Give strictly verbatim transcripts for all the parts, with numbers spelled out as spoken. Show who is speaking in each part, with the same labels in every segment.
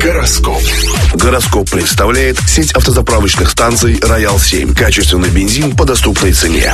Speaker 1: Гороскоп. Гороскоп представляет сеть автозаправочных станций «Роял семь». Качественный бензин по доступной цене.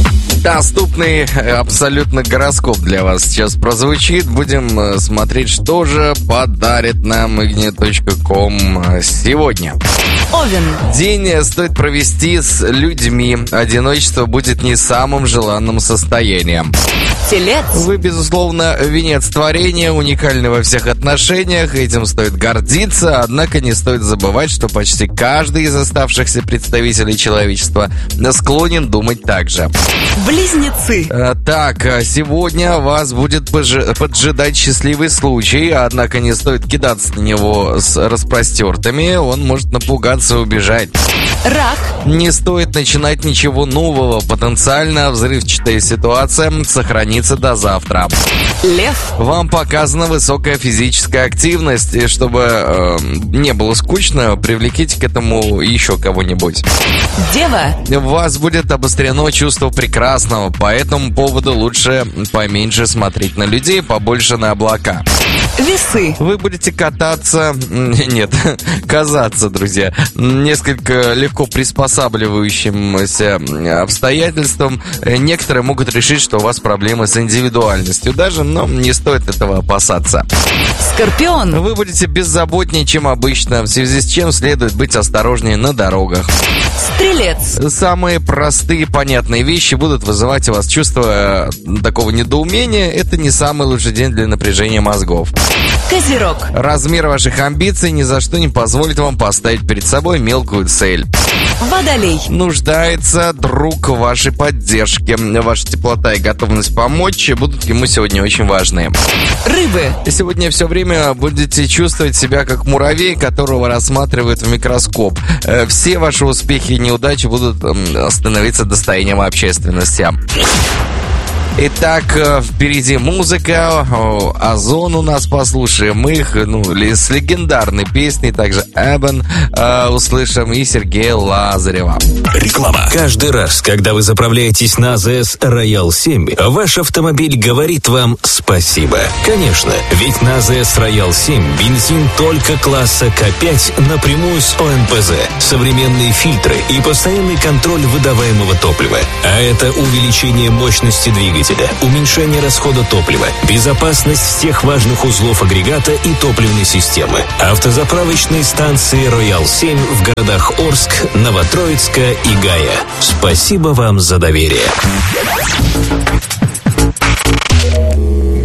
Speaker 2: Доступный абсолютно гороскоп для вас сейчас прозвучит. Будем смотреть, что же подарит нам игнит точка ком сегодня.
Speaker 3: Овен.
Speaker 2: День стоит провести с людьми. Одиночество будет не самым желанным состоянием.
Speaker 3: Телец.
Speaker 2: Вы, безусловно, венец творения, уникальны во всех отношениях. Этим стоит гордиться, однако не стоит забывать, что почти каждый из оставшихся представителей человечества склонен думать так же.
Speaker 3: Близнецы.
Speaker 2: Так, сегодня вас будет поджидать счастливый случай, однако не стоит кидаться на него с распростертыми, он может напугаться и убежать.
Speaker 3: Рак.
Speaker 2: Не стоит начинать ничего нового, потенциально взрывчатая ситуация сохранится до завтра.
Speaker 3: Лев.
Speaker 2: Вам показана высокая физическая активность, и чтобы э, не было скучно, привлеките к этому еще кого-нибудь.
Speaker 3: Дева.
Speaker 2: В вас будет обострено чувство прекрасного, по этому поводу лучше поменьше смотреть на людей, побольше на облака.
Speaker 3: Весы.
Speaker 2: Вы будете кататься... Нет, казаться, друзья, несколько легко приспосабливающимся обстоятельствам. Некоторые могут решить, что у вас проблемы с индивидуальностью даже, но не стоит этого опасаться.
Speaker 3: Скорпион.
Speaker 2: Вы будете беззаботнее, чем обычно, в связи с чем следует быть осторожнее на дорогах.
Speaker 3: Стрелец.
Speaker 2: Самые простые и понятные вещи будут вызывать у вас чувство такого недоумения. Это не самый лучший день для напряжения мозгов.
Speaker 3: Козерог.
Speaker 2: Размер ваших амбиций ни за что не позволит вам поставить перед собой мелкую цель.
Speaker 3: Водолей.
Speaker 2: Нуждается друг в вашей поддержке. Ваша теплота и готовность помочь будут ему сегодня очень важны.
Speaker 3: Рыбы.
Speaker 2: Сегодня все время будете чувствовать себя как муравей, которого рассматривают в микроскоп. Все ваши успехи и неудачи будут становиться достоянием общественности. Итак, впереди музыка, Озон у нас, послушаем их, ну, с легендарной песней, также Эбен э, услышим и Сергея Лазарева.
Speaker 1: Реклама.
Speaker 4: Каждый раз, когда вы заправляетесь на АЗС Роял семь, ваш автомобиль говорит вам спасибо. Конечно, ведь на АЗС Роял семь бензин только класса К пять напрямую с О Н П З, современные фильтры и постоянный контроль выдаваемого топлива. А это увеличение мощности двигателя, уменьшение расхода топлива, безопасность всех важных узлов агрегата и топливной системы. Автозаправочные станции Роял семь в городах Орск, Новотроицка и Гая. Спасибо вам за доверие.